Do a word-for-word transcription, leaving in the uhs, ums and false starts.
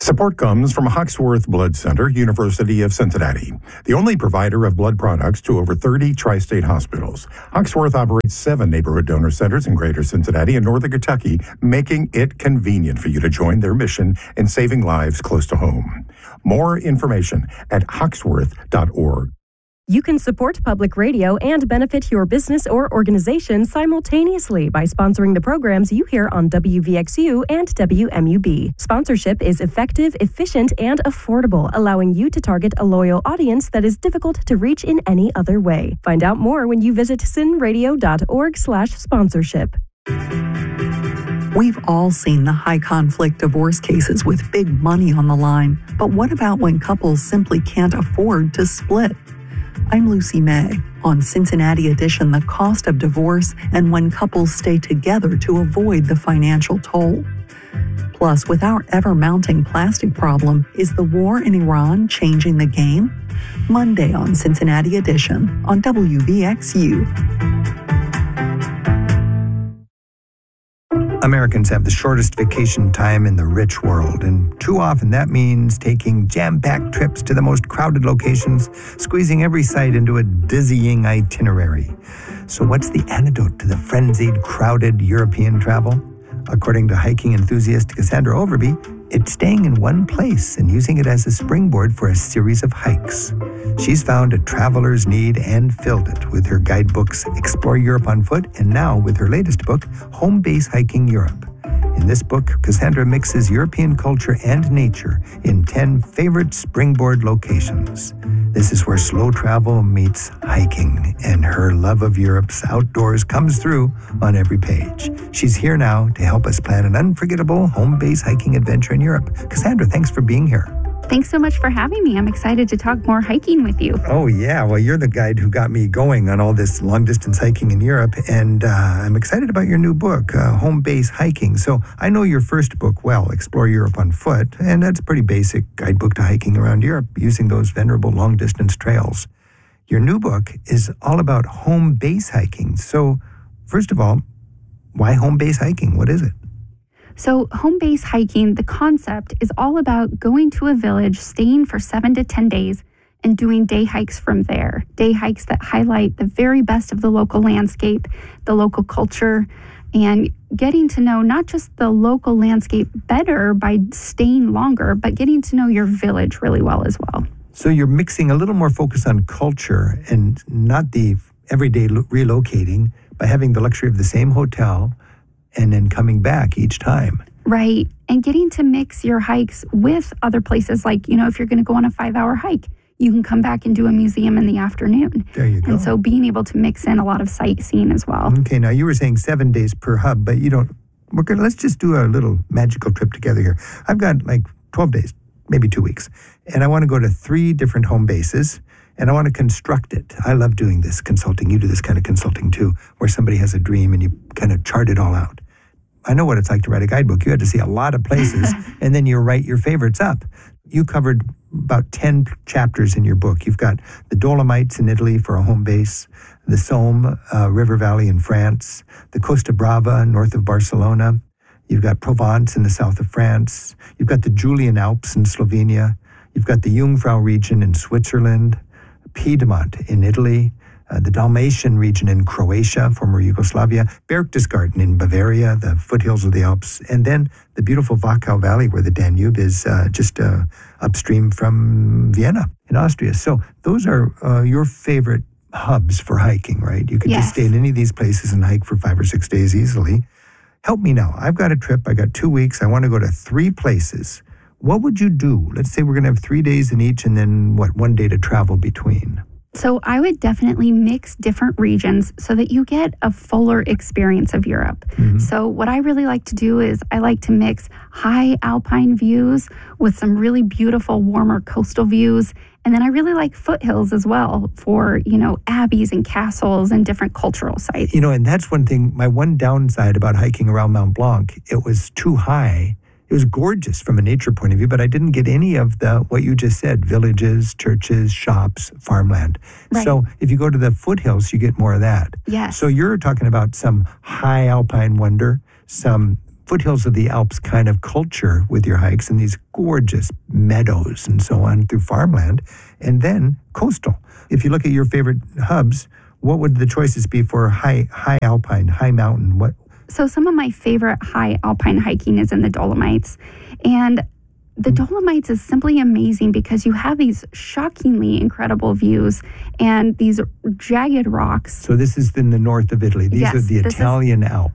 Support comes from Huxworth Blood Center, University of Cincinnati, the only provider of blood products to over thirty tri-state hospitals. Huxworth operates seven neighborhood donor centers in greater Cincinnati and northern Kentucky, making it convenient for you to join their mission in saving lives close to home. More information at huxworth dot org. You can support public radio and benefit your business or organization simultaneously by sponsoring the programs you hear on W V X U and W M U B. Sponsorship is effective, efficient, and affordable, allowing you to target a loyal audience that is difficult to reach in any other way. Find out more when you visit sinradio dot org slash sponsorship. We've all seen the high conflict divorce cases with big money on the line. But what about when couples simply can't afford to split? I'm Lucy May. On Cincinnati Edition, the cost of divorce and when couples stay together to avoid the financial toll. Plus, with our ever-mounting plastic problem, is the war in Iran changing the game? Monday on Cincinnati Edition on W V X U. Americans have the shortest vacation time in the rich world, and too often that means taking jam-packed trips to the most crowded locations, squeezing every site into a dizzying itinerary. So what's the antidote to the frenzied, crowded European travel? According to hiking enthusiast Cassandra Overby, it's staying in one place and using it as a springboard for a series of hikes. She's found a traveler's need and filled it with her guidebooks Explore Europe on Foot and now with her latest book, Home Base Hiking Europe. In this book, Cassandra mixes European culture and nature in ten favorite springboard locations. This is where slow travel meets hiking, and her love of Europe's outdoors comes through on every page. She's here now to help us plan an unforgettable home base hiking adventure in Europe. Cassandra, thanks for being here. Thanks so much for having me. I'm excited to talk more hiking with you. Oh, yeah. Well, you're the guide who got me going on all this long-distance hiking in Europe, and uh, I'm excited about your new book, uh, Home Base Hiking. So I know your first book well, Explore Europe on Foot, and that's a pretty basic guidebook to hiking around Europe using those venerable long-distance trails. Your new book is all about home base hiking. So first of all, why home base hiking? What is it? So home base hiking, the concept is all about going to a village, staying for seven to ten days, and doing day hikes from there. Day hikes that highlight the very best of the local landscape, the local culture, and getting to know not just the local landscape better by staying longer, but getting to know your village really well as well. So you're mixing a little more focus on culture and not the everyday lo- relocating by having the luxury of the same hotel and then coming back each time. Right. And getting to mix your hikes with other places. Like, you know, if you're going to go on a five-hour hike, you can come back and do a museum in the afternoon. There you go. And so being able to mix in a lot of sightseeing as well. Okay, now you were saying seven days per hub, but you don't, we're gonna, let's just do a little magical trip together here. I've got like twelve days, maybe two weeks, and I want to go to three different home bases, and I want to construct it. I love doing this consulting. You do this kind of consulting too, where somebody has a dream and you kind of chart it all out. I know what it's like to write a guidebook. You had to see a lot of places, and then you write your favorites up. You covered about ten chapters in your book. You've got the Dolomites in Italy for a home base, the Somme uh, River Valley in France, the Costa Brava north of Barcelona. You've got Provence in the south of France. You've got the Julian Alps in Slovenia. You've got the Jungfrau region in Switzerland, Piedmont in Italy, Uh, the Dalmatian region in Croatia, former Yugoslavia, Berchtesgaden in Bavaria, the foothills of the Alps, and then the beautiful Wachau Valley where the Danube is uh, just uh, upstream from Vienna in Austria. So those are uh, your favorite hubs for hiking, right? You can Yes. just stay in any of these places and hike for five or six days easily. Help me now. I've got a trip. I got two weeks. I want to go to three places. What would you do? Let's say we're going to have three days in each and then, what, one day to travel between. So I would definitely mix different regions so that you get a fuller experience of Europe. Mm-hmm. So what I really like to do is I like to mix high alpine views with some really beautiful, warmer coastal views. And then I really like foothills as well for, you know, abbeys and castles and different cultural sites. You know, and that's one thing, my one downside about hiking around Mount Blanc, it was too high. It was gorgeous from a nature point of view, but I didn't get any of the, what you just said, villages, churches, shops, farmland. Right. So if you go to the foothills, you get more of that. Yes. So you're talking about some high alpine wonder, some foothills of the Alps kind of culture with your hikes and these gorgeous meadows and so on through farmland, and then coastal. If you look at your favorite hubs, what would the choices be for high high alpine, high mountain? What? So some of my favorite high alpine hiking is in the Dolomites. And the Dolomites is simply amazing because you have these shockingly incredible views and these jagged rocks. So this is in the north of Italy. These yes, are the Italian Alps.